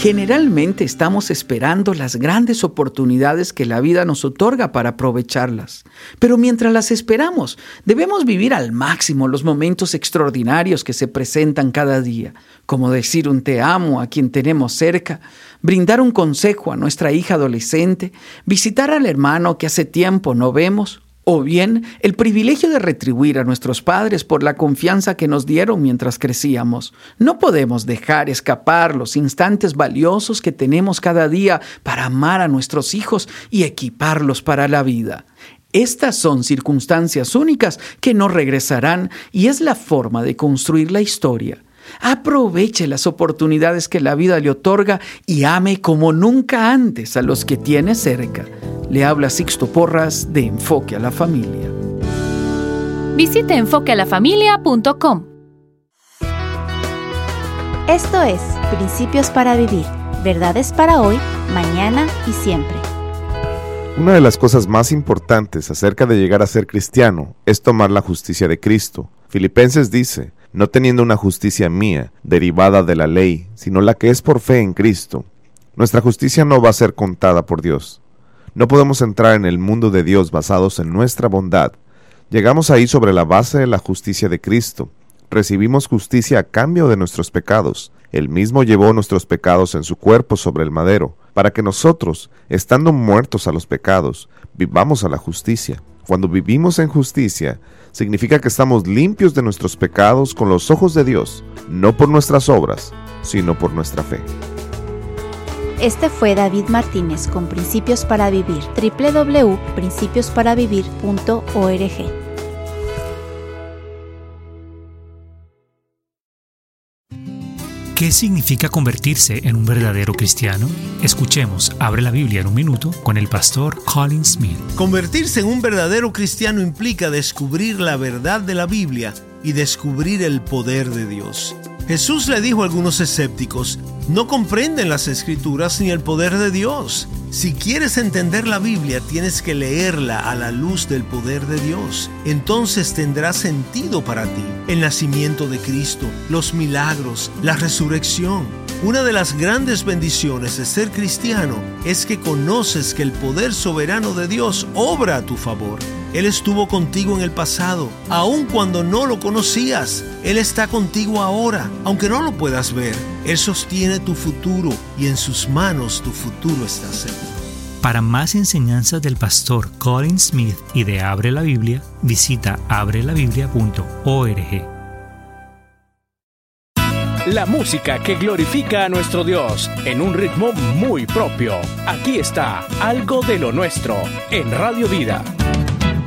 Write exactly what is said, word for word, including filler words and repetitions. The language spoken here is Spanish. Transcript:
Generalmente estamos esperando las grandes oportunidades que la vida nos otorga para aprovecharlas. Pero mientras las esperamos, debemos vivir al máximo los momentos extraordinarios que se presentan cada día, como decir un te amo a quien tenemos cerca, brindar un consejo a nuestra hija adolescente, visitar al hermano que hace tiempo no vemos, o bien el privilegio de retribuir a nuestros padres por la confianza que nos dieron mientras crecíamos. No podemos dejar escapar los instantes valiosos que tenemos cada día para amar a nuestros hijos y equiparlos para la vida. Estas son circunstancias únicas que no regresarán y es la forma de construir la historia. Aproveche las oportunidades que la vida le otorga y ame como nunca antes a los que tiene cerca. Le habla Sixto Porras de Enfoque a la Familia. Visite enfoque a la familia punto com. Esto es Principios para Vivir, verdades para hoy, mañana y siempre. Una de las cosas más importantes acerca de llegar a ser cristiano es tomar la justicia de Cristo. Filipenses dice: no teniendo una justicia mía, derivada de la ley, sino la que es por fe en Cristo. Nuestra justicia no va a ser contada por Dios. No podemos entrar en el mundo de Dios basados en nuestra bondad. Llegamos ahí sobre la base de la justicia de Cristo. Recibimos justicia a cambio de nuestros pecados. Él mismo llevó nuestros pecados en su cuerpo sobre el madero, para que nosotros, estando muertos a los pecados, vivamos a la justicia. Cuando vivimos en justicia, significa que estamos limpios de nuestros pecados con los ojos de Dios, no por nuestras obras, sino por nuestra fe. Este fue David Martínez con Principios para Vivir, doble u doble u doble u punto principios para vivir punto org. ¿Qué significa convertirse en un verdadero cristiano? Escuchemos Abre la Biblia en un minuto con el pastor Colin Smith. Convertirse en un verdadero cristiano implica descubrir la verdad de la Biblia y descubrir el poder de Dios. Jesús le dijo a algunos escépticos: no comprenden las Escrituras ni el poder de Dios. Si quieres entender la Biblia, tienes que leerla a la luz del poder de Dios. Entonces tendrá sentido para ti el nacimiento de Cristo, los milagros, la resurrección. Una de las grandes bendiciones de ser cristiano es que conoces que el poder soberano de Dios obra a tu favor. Él estuvo contigo en el pasado, aun cuando no lo conocías. Él está contigo ahora, aunque no lo puedas ver. Él sostiene tu futuro y en sus manos tu futuro está seguro. Para más enseñanzas del pastor Colin Smith y de Abre la Biblia, visita abre la biblia punto org. La música que glorifica a nuestro Dios en un ritmo muy propio. Aquí está Algo de lo Nuestro en Radio Vida.